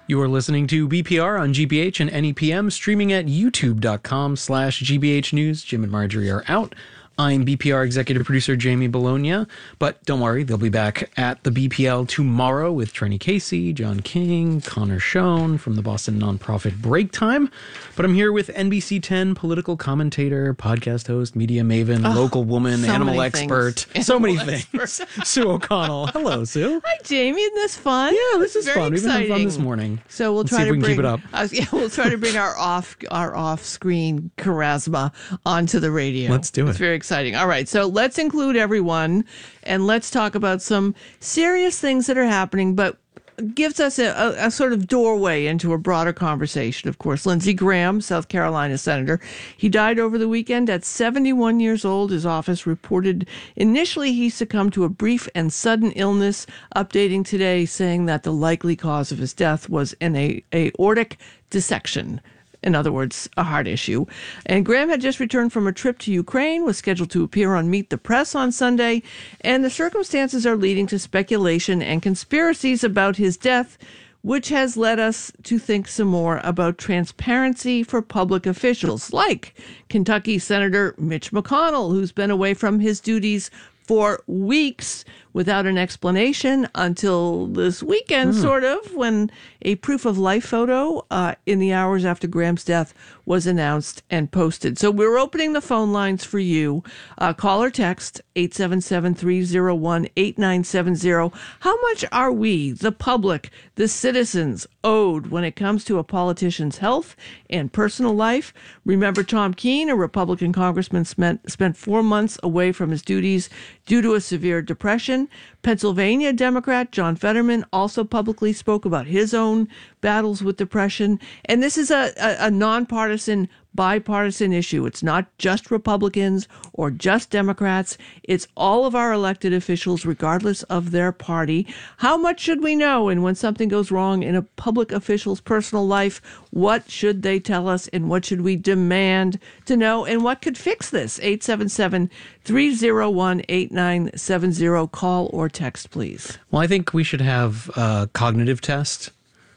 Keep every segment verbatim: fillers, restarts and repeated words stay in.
You are listening to B P R on G B H and N E P M, streaming at youtube.com slash GBH News. Jim and Marjorie are out. I'm B P R executive producer Jamie Bologna, but don't worry, they'll be back at the B P L tomorrow with Trenny Casey, John King, Connor Schoen from the Boston nonprofit Break Time. But I'm here with N B C ten political commentator, podcast host, media maven, oh, local woman, so animal expert, things. so animal many expert. things. Sue O'Connell. Hello, Sue. Hi, Jamie. Isn't this fun? Yeah, this is Very fun. We've been having fun exciting. this morning. So we'll Let's try see if to we can bring keep it up. Uh, yeah, we'll try to bring our off our off screen charisma onto the radio. Let's do it. It's very exciting. All right, so let's include everyone and let's talk about some serious things that are happening, but gives us a, a, a sort of doorway into a broader conversation. Of course, Lindsey Graham, South Carolina senator, he died over the weekend at seventy-one years old. His office reported initially he succumbed to a brief and sudden illness, updating today saying that the likely cause of his death was an a- aortic dissection. In other words, a heart issue. And Graham had just returned from a trip to Ukraine, was scheduled to appear on Meet the Press on Sunday, and the circumstances are leading to speculation and conspiracies about his death, which has led us to think some more about transparency for public officials, like Kentucky Senator Mitch McConnell, who's been away from his duties for weeks without an explanation until this weekend, mm. sort of, when a proof of life photo uh, in the hours after Graham's death was announced and posted. So we're opening the phone lines for you. Uh, call or text eight seven seven, three zero one, eight nine seven zero. How much are we, the public, the citizens, owed when it comes to a politician's health and personal life? Remember Tom Keene, a Republican congressman, spent, spent four months away from his duties due to a severe depression. Pennsylvania Democrat John Fetterman also publicly spoke about his own battles with depression. And this is a, a, a nonpartisan, bipartisan issue. It's not just Republicans or just Democrats. It's all of our elected officials, regardless of their party. How much should we know? And when something goes wrong in a public official's personal life, what should they tell us and what should we demand to know? And what could fix this? eight seven seven, three zero one, eight nine seven zero. Call or text, please. Well, I think we should have a cognitive test,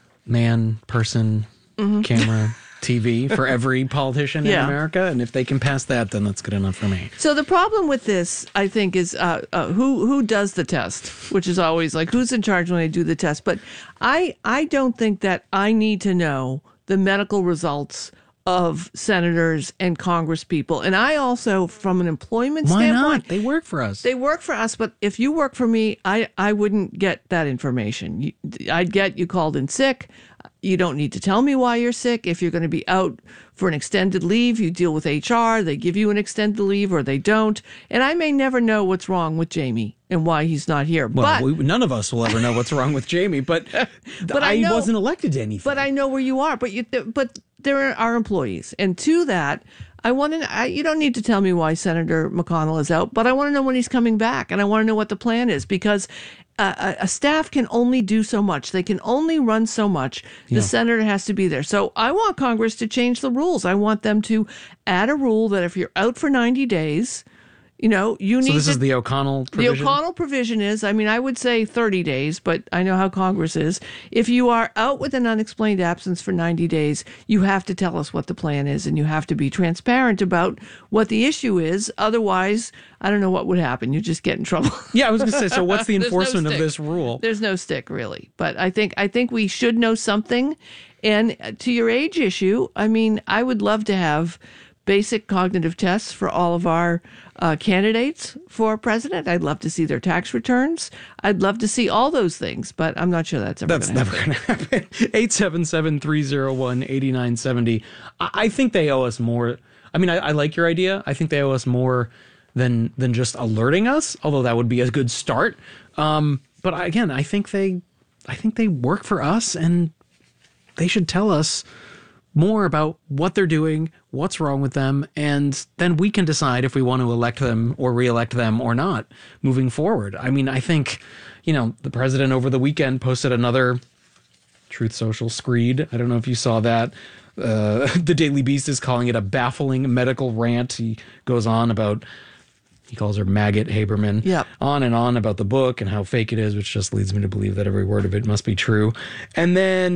man, person, mm-hmm. camera, T V for every politician yeah. in America. And if they can pass that, then that's good enough for me. So the problem with this, I think, is uh, uh, who who does the test, which is always like, who's in charge when they do the test? But I I don't think that I need to know the medical results of senators and congresspeople. And I also, from an employment Why standpoint... not? They work for us. They work for us, but if you work for me, I, I wouldn't get that information. You, I'd get you called in sick. You don't need to tell me why you're sick. If you're going to be out for an extended leave, you deal with H R. They give you an extended leave or they don't. And I may never know what's wrong with Jamie and why he's not here. Well, but, we, none of us will ever know what's wrong with Jamie, but, but I, I know, wasn't elected to anything. But I know where you are. But you, but there are employees. And to that, I want to. I, you don't need to tell me why Senator McConnell is out, but I want to know when he's coming back, and I want to know what the plan is, because uh, a, a staff can only do so much. They can only run so much. The yeah. senator has to be there. So I want Congress to change the rules. I want them to add a rule that if you're out for ninety days, you know, you need to... So this is the O'Connell provision? The O'Connell provision is, I mean, I would say thirty days, but I know how Congress is. If you are out with an unexplained absence for ninety days, you have to tell us what the plan is, and you have to be transparent about what the issue is. Otherwise, I don't know what would happen. You just get in trouble. Yeah, I was going to say, so what's the enforcement no of this rule? There's no stick, really. But I think I think we should know something. And to your age issue, I mean, I would love to have basic cognitive tests for all of our uh, candidates for president. I'd love to see their tax returns. I'd love to see all those things, but I'm not sure that's ever That's gonna never going to happen. eight seven seven, three zero one, eight nine seven zero. I, I think they owe us more. I mean, I, I like your idea. I think they owe us more than than just alerting us, although that would be a good start. Um, but again, I think they, I think they work for us, and they should tell us more about what they're doing, what's wrong with them, and then we can decide if we want to elect them or reelect them or not moving forward. I mean, I think, you know, the president over the weekend posted another Truth Social screed. I don't know if you saw that. Uh, the Daily Beast is calling it a baffling medical rant. He goes on about, he calls her Maggot Haberman, yep. on and on about the book and how fake it is, which just leads me to believe that every word of it must be true. And then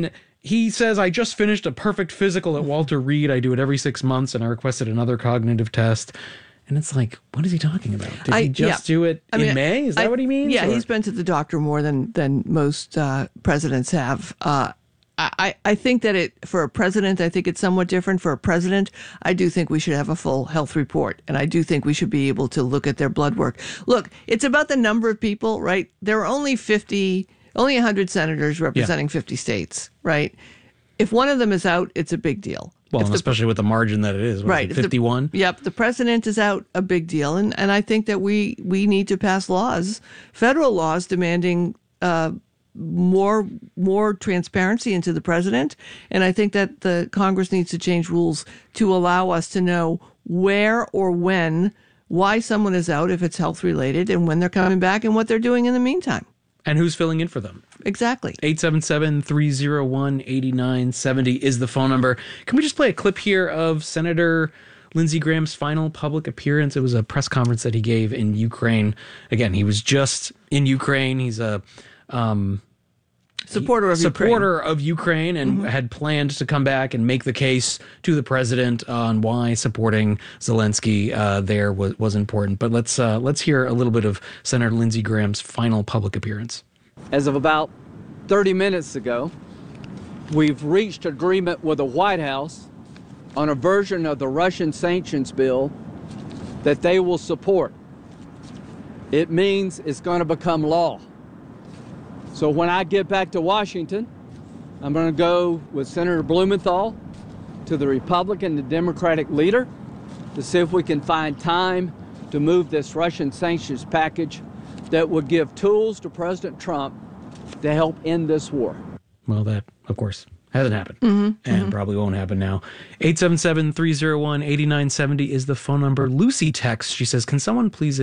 he says, I just finished a perfect physical at Walter Reed. I do it every six months, and I requested another cognitive test. And it's like, what is he talking about? Did I, he just yeah. do it I in mean, May? Is that I, what he means? Yeah, or? he's been to the doctor more than than most uh, presidents have. Uh, I, I think that it for a president, I think it's somewhat different. For a president, I do think we should have a full health report, and I do think we should be able to look at their blood work. Look, it's about the number of people, right? There are only fifty, only one hundred senators representing yeah. fifty states, right? If one of them is out, it's a big deal. Well, and the, especially with the margin that it is, right? Is it, fifty-one. The, yep, the president is out, a big deal, and and I think that we we need to pass laws, federal laws, demanding uh, more more transparency into the president, and I think that the Congress needs to change rules to allow us to know where or when, why someone is out if it's health related, and when they're coming back, and what they're doing in the meantime. And who's filling in for them? Exactly. eight seven seven, three oh one, eight nine seven oh is the phone number. Can we just play a clip here of Senator Lindsey Graham's final public appearance? It was a press conference that he gave in Ukraine. Again, he was just in Ukraine. He's a um, supporter of supporter Ukraine. of Ukraine and mm-hmm. had planned to come back and make the case to the president on why supporting Zelensky uh, there was, was important. But let's uh, let's hear a little bit of Senator Lindsey Graham's final public appearance. As of about thirty minutes ago, we've reached agreement with the White House on a version of the Russian sanctions bill that they will support. It means it's going to become law. So when I get back to Washington, I'm going to go with Senator Blumenthal to the Republican and Democratic leader to see if we can find time to move this Russian sanctions package that would give tools to President Trump to help end this war. Well, that, of course, hasn't happened mm-hmm, and mm-hmm. probably won't happen now. eight seven seven, three oh one, eight nine seven oh is the phone number. Lucy texts. She says, can someone please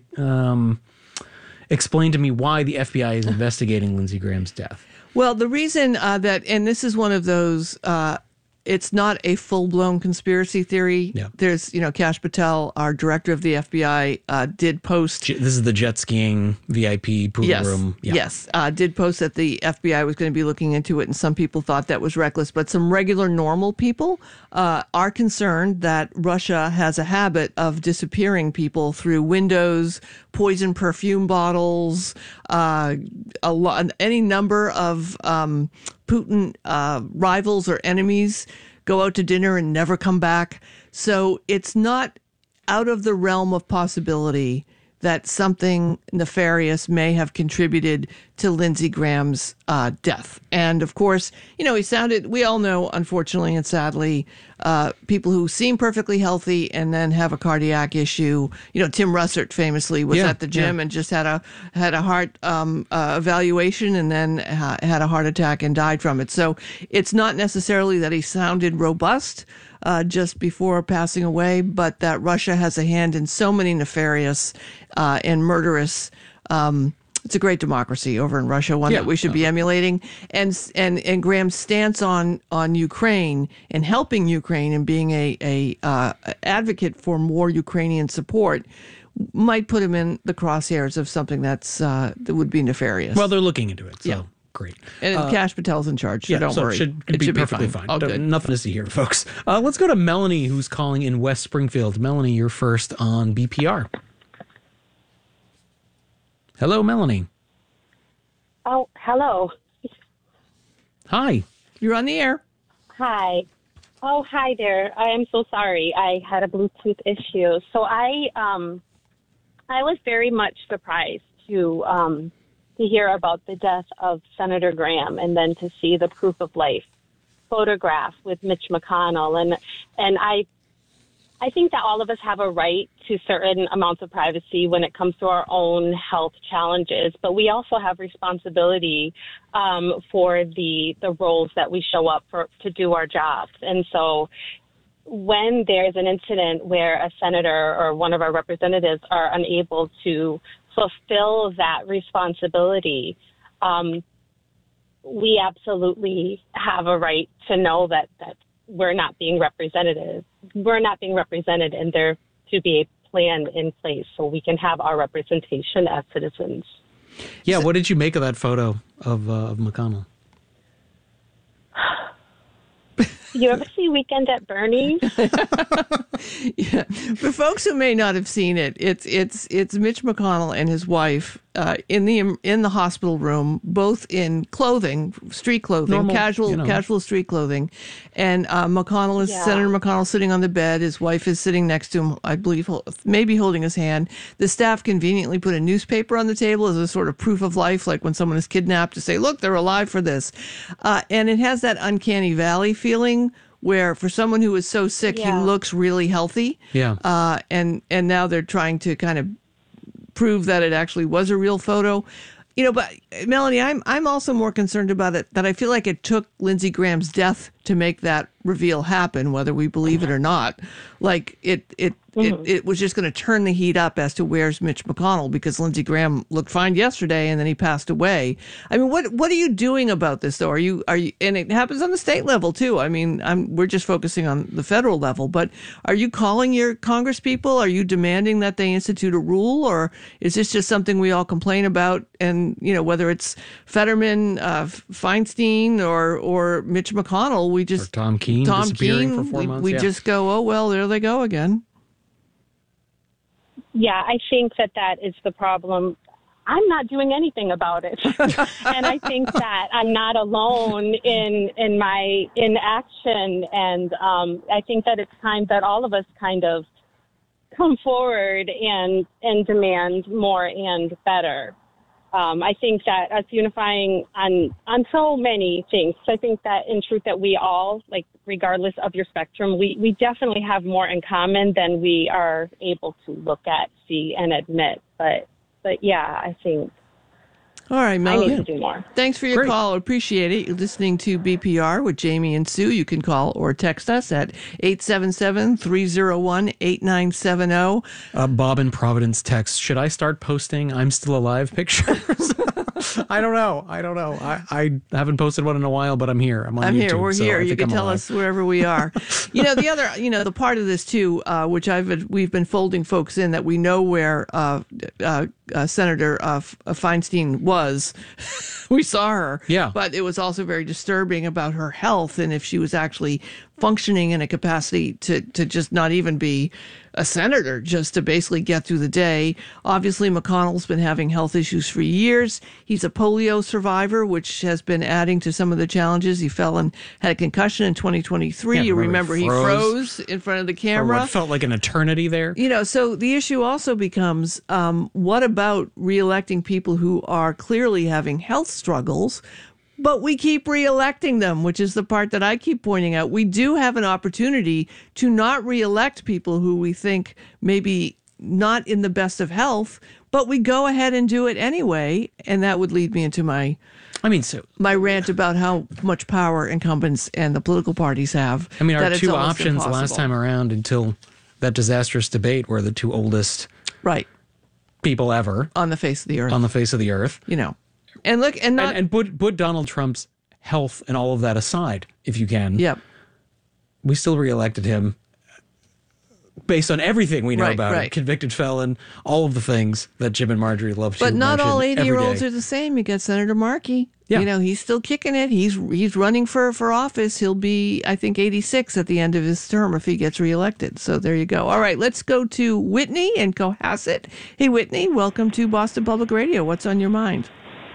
um, explain to me why the F B I is investigating Lindsey Graham's death? Well, the reason uh, that, and this is one of those, uh, it's not a full-blown conspiracy theory. Yeah. There's, you know, Kash Patel, our director of the F B I, uh, did post. This is the jet skiing V I P pool yes, room. Yeah. Yes, uh, did post that the F B I was going to be looking into it, and some people thought that was reckless. But some regular, normal people uh, are concerned that Russia has a habit of disappearing people through windows, poison perfume bottles, uh, a lot, any number of um, Putin uh, rivals or enemies go out to dinner and never come back. So it's not out of the realm of possibility that something nefarious may have contributed to Lindsey Graham's uh, death. And of course, you know, he sounded, we all know, unfortunately and sadly, uh, people who seem perfectly healthy and then have a cardiac issue. You know, Tim Russert famously was yeah, at the gym yeah. and just had a had a heart um, uh, evaluation and then ha- had a heart attack and died from it. So it's not necessarily that he sounded robust uh, just before passing away, but that Russia has a hand in so many nefarious uh, and murderous um it's a great democracy over in Russia, one yeah. that we should be emulating. And and and Graham's stance on on Ukraine and helping Ukraine and being a a uh, advocate for more Ukrainian support might put him in the crosshairs of something that's uh, that would be nefarious. Well, they're looking into it, so yeah. great. And uh, Kash Patel's in charge, so yeah, don't so worry. It should it be should perfectly be fine. fine. Oh, good. Nothing to see here, folks. Uh, let's go to Melanie, who's calling in West Springfield. Melanie, you're first on B P R. Hello, Melanie. Oh, hello. Hi. You're on the air. Hi. Oh, hi there. I am so sorry. I had a Bluetooth issue. So I um I was very much surprised to um to hear about the death of Senator Graham and then to see the proof of life photograph with Mitch McConnell, and and I I think that all of us have a right to certain amounts of privacy when it comes to our own health challenges, but we also have responsibility um, for the the roles that we show up for to do our jobs. And so when there's an incident where a senator or one of our representatives are unable to fulfill that responsibility, um, we absolutely have a right to know that that we're not being represented. We're not being represented, and there to be a plan in place so we can have our representation as citizens. Yeah, what did you make of that photo of, uh, of McConnell? You ever see Weekend at Bernie's? Yeah. For folks who may not have seen it, it's it's it's Mitch McConnell and his wife uh, in the in the hospital room, both in clothing, street clothing, Normal, casual you know. casual street clothing, and uh, McConnell is Yeah. Senator McConnell sitting on the bed. His wife is sitting next to him, I believe, hol- maybe holding his hand. The staff conveniently put a newspaper on the table as a sort of proof of life, like when someone is kidnapped, to say, "Look, they're alive for this," uh, and it has that uncanny valley feeling. Where for someone who is so sick, Yeah. he looks really healthy. Yeah. Uh, and and now they're trying to kind of prove that it actually was a real photo. You know, but Melanie, I'm I'm also more concerned about it that I feel like it took Lindsey Graham's death to make that reveal happen, whether we believe it or not. Like it it Mm-hmm. it, it was just going to turn the heat up as to where's Mitch McConnell, because Lindsey Graham looked fine yesterday and then he passed away. I mean, what what are you doing about this though? Are you are you? And it happens on the state level too. I mean, I'm we're just focusing on the federal level, but are you calling your Congress people? Are you demanding that they institute a rule, or is this just something we all complain about? And you know, whether it's Fetterman, uh, Feinstein, or or Mitch McConnell, we just Or Tom Keene Tom disappearing Keene, for four we, months, we yeah. just go, oh well, there they go again. Yeah, I think that that is the problem. I'm not doing anything about it. And I think that I'm not alone in in my inaction. And um, I think that it's time that all of us kind of come forward and, and demand more and better. Um, I think that us unifying on on so many things, I think that in truth that we all, like regardless of your spectrum, we, we definitely have more in common than we are able to look at, see, and admit. But but yeah, I think All right, I Melanie. need to do more. Thanks for your Great. call. Appreciate it. You're listening to B P R with Jamie and Sue. You can call or text us at eight seven seven, three oh one, eight nine seven oh. Uh, Bob in Providence text, should I start posting I'm still alive pictures? I don't know. I don't know. I, I haven't posted one in a while, but I'm here. I'm on I'm YouTube, here. We're so here. I You think can I'm tell alive. us wherever we are. You know, the other, you know, the part of this too, uh, which I've we've been folding folks in, that we know where uh, uh, uh, Senator uh, Feinstein was. We saw her. Yeah. But it was also very disturbing about her health, and if she was actually functioning in a capacity to, to just not even be a senator, just to basically get through the day. Obviously, McConnell's been having health issues for years. He's a polio survivor, which has been adding to some of the challenges. He fell and had a concussion in twenty twenty-three. Yeah, you remember remember he he froze. froze in front of the For camera. what felt like an eternity there. You know, so the issue also becomes, um, what about reelecting people who are clearly having health struggles, but we keep reelecting them, which is the part that I keep pointing out. We do have an opportunity to not reelect people who we think maybe not in the best of health, but we go ahead and do it anyway. And that would lead me into my I mean, so my rant about how much power incumbents and the political parties have. I mean, that our it's two almost options last impossible. time around, until that disastrous debate, were the two oldest Right. people ever On the face of the earth. on the face of the earth. you know. And look, and not And, and put put Donald Trump's health and all of that aside, if you can. Yep. We still reelected him based on everything we know Right, about him. right. Convicted felon, all of the things that Jim and Marjorie love to But not mention all every eighty-year-olds day. are the same. You got Senator Markey. Yeah. You know, he's still kicking it. He's he's running for, for office. He'll be, I think, eighty-six at the end of his term if he gets reelected. So there you go. All right, let's go to Whitney in Cohasset. Hey, Whitney, welcome to Boston Public Radio. What's on your mind?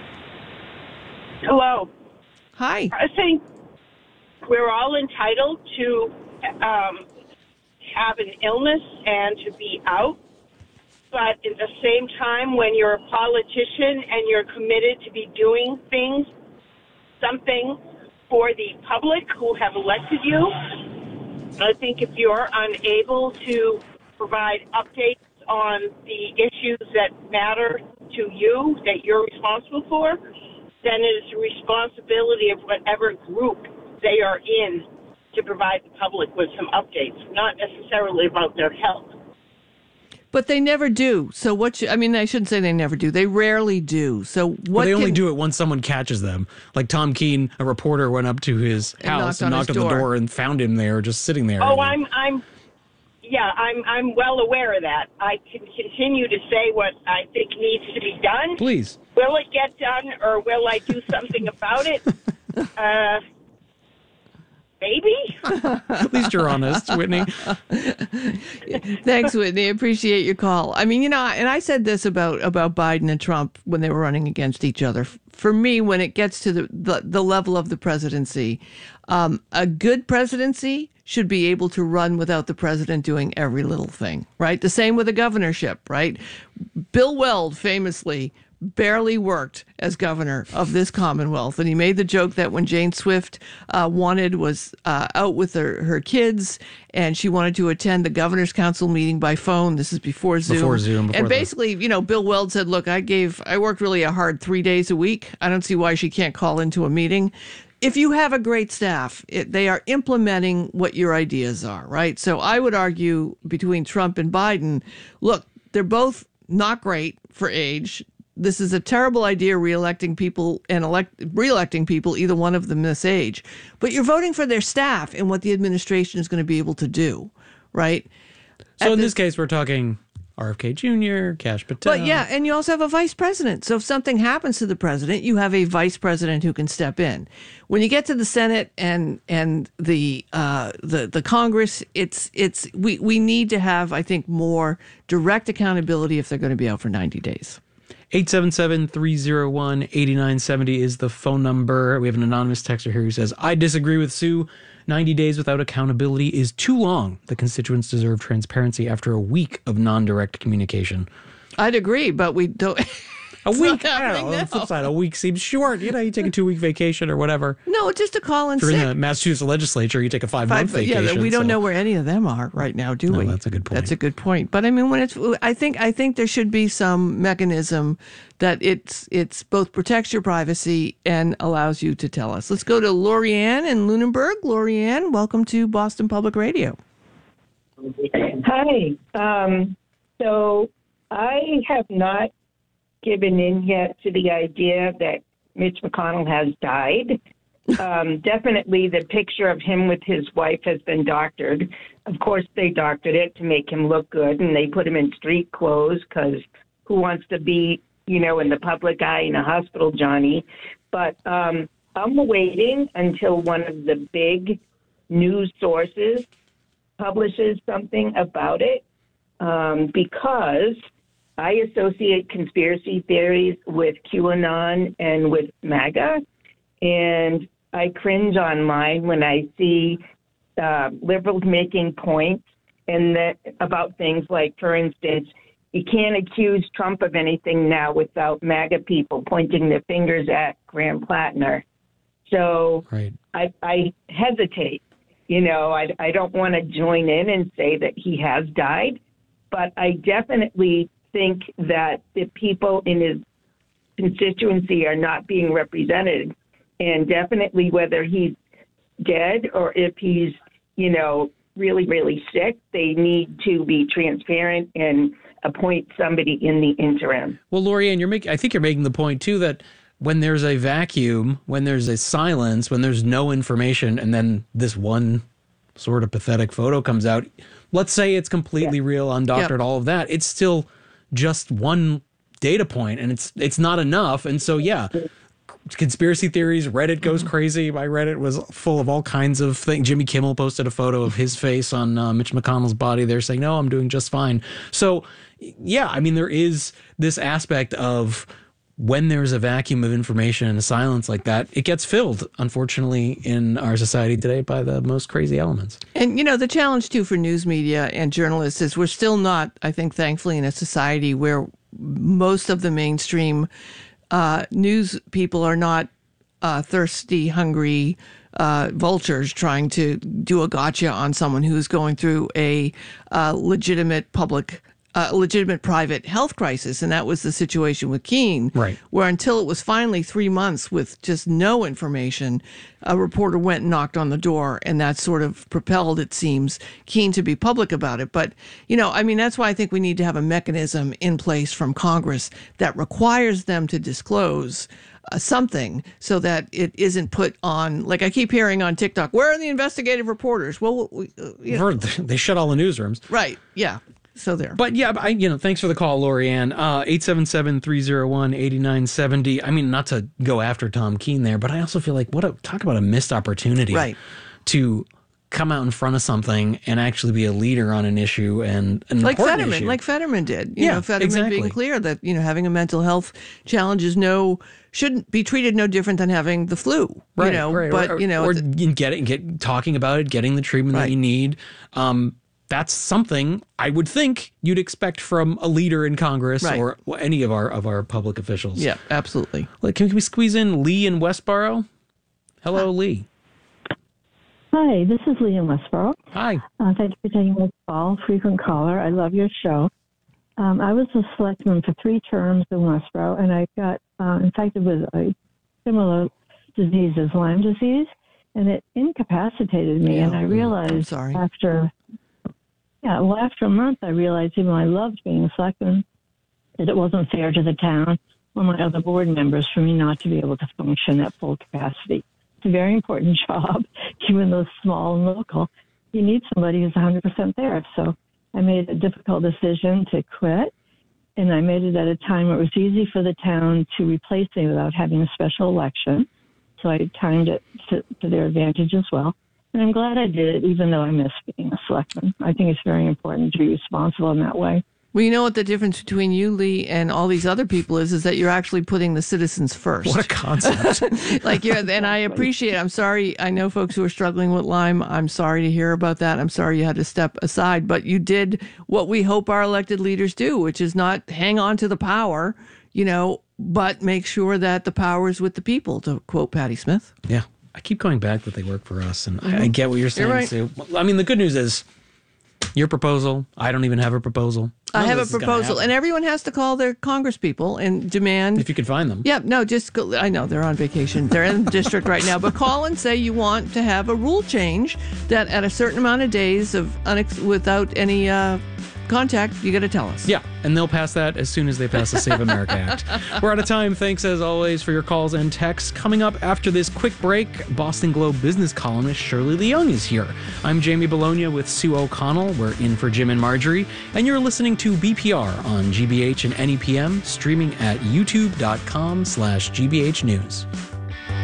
Hello. Hi. I think we're all entitled to um, have an illness and to be out. But at the same time, when you're a politician and you're committed to be doing things, something for the public who have elected you, I think if you're unable to provide updates on the issues that matter to you, that you're responsible for, then it is the responsibility of whatever group they are in to provide the public with some updates, not necessarily about their health. But they never do. So what? You, I mean, I shouldn't say they never do. They rarely do. So what? Well, they only can- do it once someone catches them. Like Tom Keene, a reporter went up to his And house knocked and on knocked his on the door. door and found him there, just sitting there. Oh, And- I'm, I'm, yeah, I'm, I'm well aware of that. I can continue to say what I think needs to be done. Please. Will it get done, or will I do something about it? Uh, maybe. At least you're honest, Whitney. Thanks, Whitney. Appreciate your call. I mean, you know, and I said this about, about Biden and Trump when they were running against each other. For me, when it gets to the, the, the level of the presidency, um, a good presidency should be able to run without the president doing every little thing, right? The same with a governorship, right? Bill Weld famously barely worked as governor of this Commonwealth. And he made the joke that when Jane Swift uh, wanted was uh, out with her, her kids and she wanted to attend the governor's council meeting by phone. This is before Zoom. Before Zoom. Before and the- basically, you know, Bill Weld said, look, I gave, I worked really a hard three days a week. I don't see why she can't call into a meeting. If you have a great staff, it, they are implementing what your ideas are, right? So I would argue between Trump and Biden, look, they're both not great for age. This is a terrible idea, reelecting people and elect reelecting people, either one of them this age. But you're voting for their staff and what the administration is going to be able to do, right? So At in the- this case, we're talking R F K Junior, Kash Patel. But yeah, and you also have a vice president. So if something happens to the president, you have a vice president who can step in. When you get to the Senate and and the uh, the the Congress, it's it's we we need to have, I think, more direct accountability if they're going to be out for ninety days. eight seven seven, three oh one, eight nine seven oh is the phone number. We have an anonymous texter here who says, I disagree with Sue. ninety days without accountability is too long. The constituents deserve transparency after a week of non-direct communication. I'd agree, but we don't. A week? not I don't happening know. On the now. flip side, a week seems short. You know, you take a two-week vacation or whatever. No, just to call in If you're sick. in the Massachusetts legislature, you take a five-month Five- vacation. Yeah, we don't so- know where any of them are right now, do No, we? that's a good point. That's a good point. But I mean, when it's, I think, I think there should be some mechanism that it's, it's both protects your privacy and allows you to tell us. Let's go to Lorianne in Lunenburg. Lorianne, welcome to Boston Public Radio. Hi. Um, so I have not given in yet to the idea that Mitch McConnell has died. Um, definitely the picture of him with his wife has been doctored. Of course, they doctored it to make him look good, and they put him in street clothes because who wants to be, you know, in the public eye in a hospital, Johnny? But um, I'm waiting until one of the big news sources publishes something about it um, because I associate conspiracy theories with QAnon and with MAGA, and I cringe online when I see uh, liberals making points and that about things like, for instance, you can't accuse Trump of anything now without MAGA people pointing their fingers at Graham Plattner. So Right. I, I hesitate. You know, I, I don't want to join in and say that he has died, but I definitely think that the people in his constituency are not being represented, and definitely whether he's dead or if he's, you know, really, really sick, they need to be transparent and appoint somebody in the interim. Well, Lorianne, you're making. I think you're making the point too that when there's a vacuum, when there's a silence, when there's no information, and then this one sort of pathetic photo comes out, let's say it's completely Yeah. real, undoctored, Yep. all of that, it's still just one data point, and it's it's not enough. And so, yeah, conspiracy theories, Reddit goes crazy. My Reddit was full of all kinds of things. Jimmy Kimmel posted a photo of his face on uh, Mitch McConnell's body. They're saying, no, I'm doing just fine. So, yeah, I mean, there is this aspect of when there's a vacuum of information and a silence like that, it gets filled, unfortunately, in our society today by the most crazy elements. And, you know, the challenge, too, for news media and journalists is we're still not, I think, thankfully, in a society where most of the mainstream uh, news people are not uh, thirsty, hungry uh, vultures trying to do a gotcha on someone who's going through a uh, legitimate public uh, legitimate private health crisis. And that was the situation with Keene, Right. where until it was finally three months with just no information, a reporter went and knocked on the door, and that sort of propelled, it seems, Keene to be public about it. But, you know, I mean, that's why I think we need to have a mechanism in place from Congress that requires them to disclose uh, something so that it isn't put on, like I keep hearing on TikTok, where are the investigative reporters? Well, we, uh, you know, They shut all the newsrooms. right, yeah. So there. But yeah, I, you know, thanks for the call, Lorianne. Uh, eight seven seven, three oh one, eight nine seven oh. I mean, not to go after Tom Keene there, but I also feel like, what a, talk about a missed opportunity. Right. to come out in front of something and actually be a leader on an issue and an like important Fetterman, issue. like Fetterman did. You Yeah, know, Fetterman exactly. being clear that, you know, having a mental health challenge is no shouldn't be treated no different than having the flu. Right, you know, right, but or, you know, or it's- get it, get talking about it, getting the treatment Right. that you need. Um, that's something I would think you'd expect from a leader in Congress Right. or any of our of our public officials. yeah, absolutely. Like, can, can we squeeze in Lee in Westboro? Hello, Lee. Hi, this is Lee in Westboro. Hi. Uh, thank you for taking my call, frequent caller. I love your show. Um, I was a selectman for three terms in Westboro, and I got uh, infected with a similar disease as Lyme disease, and it incapacitated me. Yeah. And I realized I'm sorry. after, yeah, well, after a month, I realized even though I loved being a selectman, that it wasn't fair to the town or my other board members for me not to be able to function at full capacity. It's a very important job, even though small and local. You need somebody who's one hundred percent there. So I made a difficult decision to quit, and I made it at a time where it was easy for the town to replace me without having a special election. So I timed it to, to their advantage as well. And I'm glad I did it, even though I miss being a selectman. I think it's very important to be responsible in that way. Well, you know what the difference between you, Lee, and all these other people is, is that you're actually putting the citizens first. What a concept. like you're, and I appreciate it. I'm sorry. I know folks who are struggling with Lyme. I'm sorry to hear about that. I'm sorry you had to step aside, but you did what we hope our elected leaders do, which is not hang on to the power, you know, but make sure that the power is with the people, to quote Patti Smith. Yeah. I keep going back that they work for us, and I, I get what you're saying, You're right. Sue. I mean, the good news is your proposal, I don't even have a proposal. I None have of a this is gonna proposal, happen. and everyone has to call their congresspeople and demand. If you could find them. Yeah, no, just go. I know they're on vacation. They're in the district right now, but call and say you want to have a rule change that at a certain amount of days of unex- without any uh, contact, you got to tell us. Yeah, and they'll pass that as soon as they pass the Save America Act. We're out of time. Thanks, as always, for your calls and texts. Coming up after this quick break, Boston Globe business columnist Shirley Leung is here. I'm Jamie Bologna with Sue O'Connell. We're in for Jim and Marjorie. And you're listening to B P R on G B H and N E P M, streaming at youtube.com slash GBH News.